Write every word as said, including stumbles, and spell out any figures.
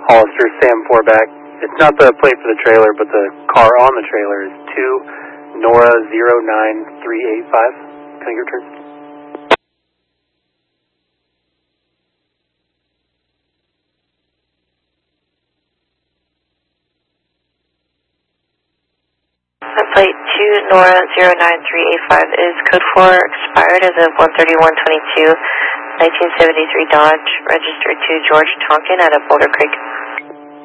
Hollister, Sam four back. It's not the plate for the trailer, but the car on the trailer is two Nora zero nine three eight five. Can I get your turn? The plate two Nora zero nine three eight five is code four, expired as of one thirty-one twenty-two, nineteen seventy-three Dodge, registered to George Tonkin out of Boulder Creek.